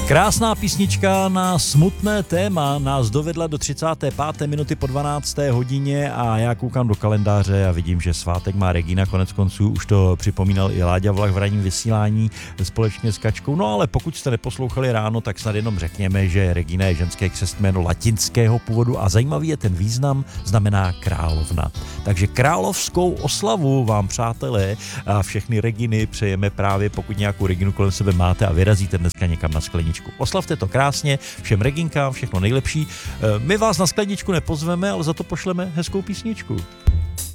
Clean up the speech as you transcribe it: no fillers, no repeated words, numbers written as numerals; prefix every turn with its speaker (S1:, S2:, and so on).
S1: Krásná písnička na smutné téma nás dovedla do 35. minuty po 12. hodině a já koukám do kalendáře a vidím, že svátek má Regina, konec konců už to připomínal i Láďa Vlach v ranním vysílání společně s Kačkou. No ale pokud jste neposlouchali ráno, tak snad jenom řekněme, že Regina je ženské křestjméno latinského původu a zajímavý je ten význam, znamená královna. Takže královskou oslavu vám, přátelé, a všechny Reginy přejeme právě, pokud nějakou Reginu kolem sebe máte a vyrazíte dneska někam na skleničku. Oslavte to krásně, všem Reginkám všechno nejlepší. My vás na skleničku nepozveme, ale za to pošleme hezkou písničku.